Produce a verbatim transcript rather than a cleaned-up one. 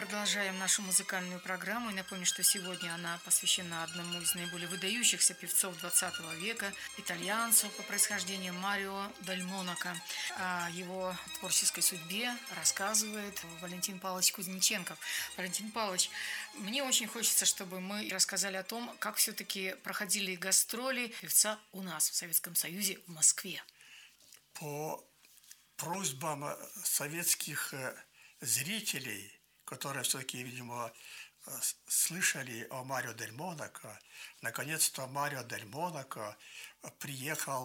Продолжаем нашу музыкальную программу. И напомню, что сегодня она посвящена одному из наиболее выдающихся певцов двадцатого века, итальянцу по происхождению Марио Дель Монако. О его творческой судьбе рассказывает Валентин Павлович Кузнеченков. Валентин Павлович, мне очень хочется, чтобы мы рассказали о том, как все-таки проходили гастроли певца у нас в Советском Союзе в Москве. По просьбам советских зрителей, которые все-таки, видимо, слышали о Марио Дель Монако, наконец-то Марио Дель Монако приехал